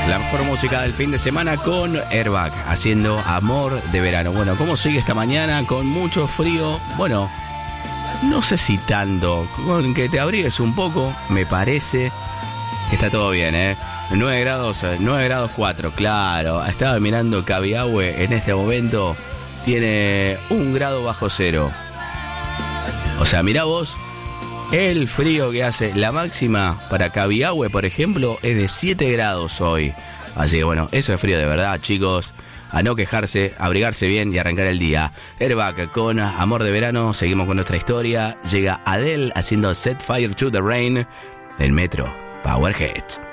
La mejor música del fin de semana con Airbag, haciendo Amor de Verano. Bueno, ¿cómo sigue esta mañana? Con mucho frío. Bueno, no sé si tanto. Con que te abrigues un poco, me parece que está todo bien, ¿eh? 9 grados 4, claro. Estaba mirando Cabiahue en este momento. Tiene 1 grado bajo cero. O sea, mirá vos el frío que hace. La máxima para Cabiahue, por ejemplo, es de 7 grados hoy. Así que bueno, eso es frío de verdad, chicos. A no quejarse, abrigarse bien y arrancar el día. Airbag con Amor de Verano. Seguimos con nuestra historia. Llega Adele haciendo Set Fire to the Rain. El Metro Power Hit.